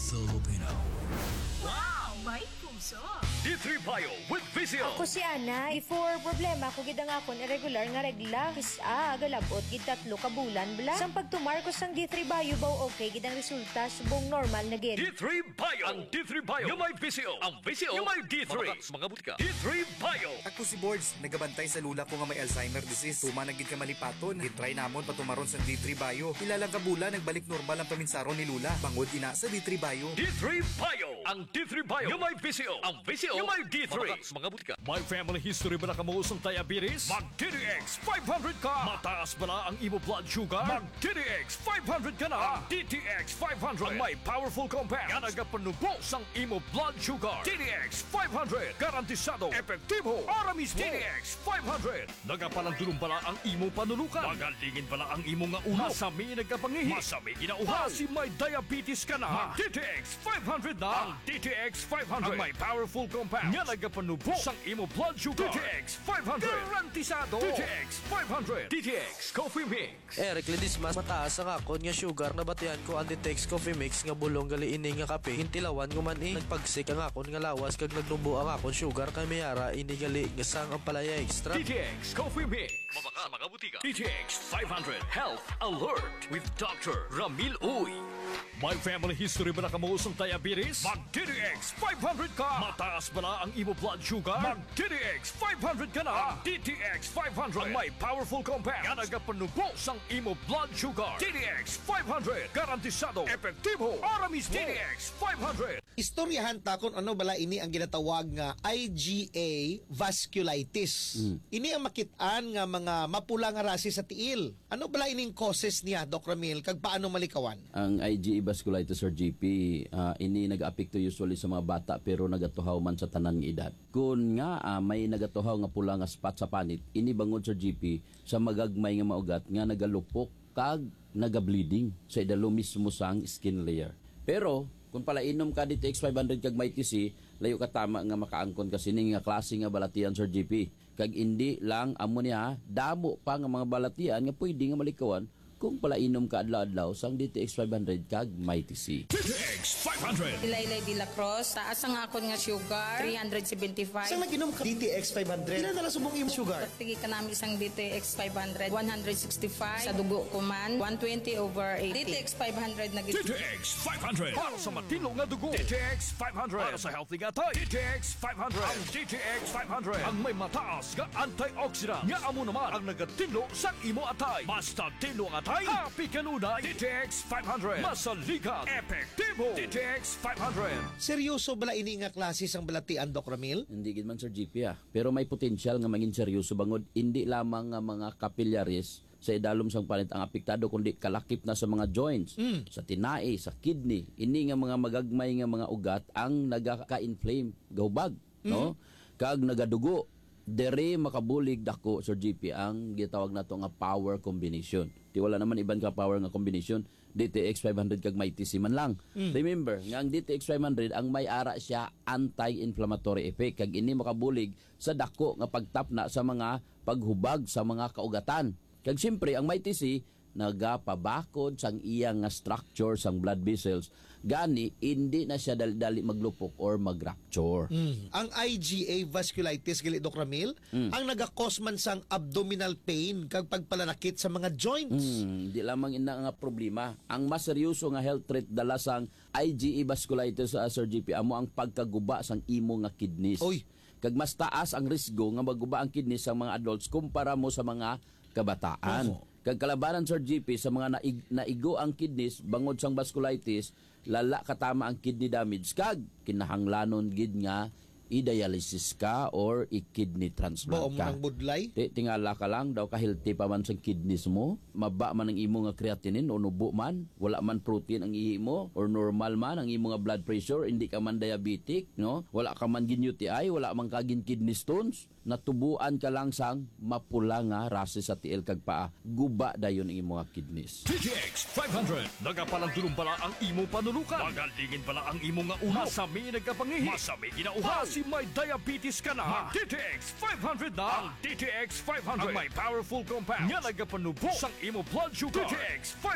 Filipino. Wow! May puso! D3 Bio with Vizio. Ako si Ana, before problema ko gid ang akon irregular nga regla. Kisa galabot gid 3 ka bulan bla. Sang pagtumar ko sang D3 Bio baw okay gid ang resulta subong normal na gid. D3 Bio. Ang D3 Bio yung may Vizio. Ang Vizio yung may D3. Mga butika. D3 Bio. Ako si Boards, nagabantay sa lula ko nga may Alzheimer disease. Tuma nagid ka malipaton. Gitry namon patumaron sa D3 Bio. Ilalang kabula nagbalik normal ang paminsaron ni lula. Bangod ina sa D3 Bio. D3 Bio. Ang D3 Bio yung may Vizio. Ang Vizio yung may D3. Mga butika. May family history ba na kamuusong diabetes? Mag DTX 500 ka. Mataas ba na ang imo blood sugar? Mag DTX 500 ka na. DTX 500 ang may powerful compounds nga nagapanubos ang imo blood sugar. DTX 500 garantisado, epektibo, para mismo. DTX 500 nagapalandulong pala ang imo panulukan. Magalingin pala ang imo nga ulo. Masami nagkapangihi. Masami ginauhaw. Si may diabetes ka na. Mag DTX 500 na. Ang DTX 500 ang may powerful compounds nga nagapanubos ang imo blood sugar. DTX 500 garantisado. DTX 500 DTX Coffee Mix. Eric Ledismas, mataas ang akon nga sugar na batian ko ang Ditex Coffee Mix nga bulong gali ini nga kape. Hintilawan ko man nagpagsik ang akon nga lawas kag nagnubo ang akon sugar kay mayara ini gali nga sang ang palaya extra. DTX Coffee Mix. Mabaka mga butika. DTX 500 Health Alert with Dr. Ramil Uy. May family history ba na kamuusong diabetes? Mag DTX 500 ka. Mataas ba na ang imo blood sugar? Mag DTX 500 ka na. DTX 500 ang may powerful compounds nga nagapanubos ang imo blood sugar. DTX 500 garantisado, epektibo, para mismo. DTX 500. Istoryahan ta kung ano bala ini ang ginatawag nga IgA vasculitis. Ini ang makitaan nga mga mapula nga rasi sa tiil. Ano bala ining causes niya, Doc Ramil, kag paano malikawan? Ang IgA vasculitis or GP, ini nag-apekto usually sa mga bata pero nagatuhaw man sa tanan nga edad. Kung nga may nagatuhaw nga pula nga spot sa panit, ini bangod sa GP sa magagmay nga maugat nga nagalupok kag naga-bleeding sa idalo mismo sang skin layer. Pero kung pala inom ka DTX 500 kag may TC, layo ka tama nga makaangkon kasi ning nga klase nga balatian Sir GP. Kag hindi lang amo niya damo pa nga mga balatian nga pwede nga malikawan kung pala inom ka adlaw-adlaw sang DTX 500 kag may TC. DTX 500. Ilaylay de la Cruz, taas ang akon nga sugar, 375. Saan nag-inom ka DTX 500? Ilan na lang subong imo sugar? Pagtigi ka namin isang DTX 500, 165. Sa dugo ko man, 120/80. DTX 500 na gito. DTX 500 para sa matino nga dugo. DTX 500 para sa healthy nga tay. DTX 500. Ang DTX 500 ang may mataas nga antioxidant nga amo naman ang nagatino sa imo atay. Basta tino ang atay, happy kanunay. DTX 500 masaligan, epektibo. DTX 500. Seryoso bala ini nga klase sang balatian, Doc Ramil? Hindi gid man Sir GP pero may potensyal nga mangin seryoso bangod hindi lamang nga mga capillaries sa idalom sang panit ang apektado kundi kalakip na sa mga joints, sa tinai, sa kidney. Ini nga mga magagmay nga mga ugat ang nagaka-inflame, gahubag, no? Kag nagadugo. Dere makabulig dako Sir GP ang gitawag nato nga power combination. Di wala naman iban ka power nga combination. DTX 500 kag may TC man lang. Remember, nga ang DTX 500 ang may ara siya anti-inflammatory effect kag ini makabulig sa dako nga pagtapna sa mga paghubag sa mga kaugatan. Kag siyempre ang may TC nagapabakod sang iyang nga structure sang blood vessels gani hindi na siya dali maglupok or mag-rupture. Ang IgA vasculitis gali Doc Ramil, ang naga-cause man sang abdominal pain kag pagpalanakit sa mga joints. Di lamang ina nga problema. Ang mas seryoso nga health threat dala sang IgA vasculitis sa Sir GP amo ang pagkaguba sang imo nga kidneys. Oy. Kag mas taas ang risgo nga maguba ang kidneys sa mga adults kumpara mo sa mga kabataan. Kag kalabanan Sir GP sa mga naigo ang kidneys bangod sang vasculitis, lala katama ang kidney damage kag kinahanglanon gid nga i-dialysis ka or i-kidney transplant Baom ka. ng budlay? Tingala ka lang daw ka-healthy pa man sa kidneys mo, maba man ang imo nga creatinine o nubo man, wala man protein ang ihi mo or normal man ang imo nga blood pressure, hindi ka man diabetic, no? Wala ka man gin UTI, wala man ka gin kidney stones, natubuan ka lang sang mapula nga rase sa tiil kag paa, guba dayon ang imo nga kidneys. DTX 500 nagapalandulong pala ang imo panulukan. Magalingin pala ang imo nga ulo. Masami nagkapangihi. Masami ginauhaw. Si may diabetes ka na. DTX 500 na. Ang DTX 500 ang may powerful compounds nga nagapanubos sang imo blood sugar. DTX 500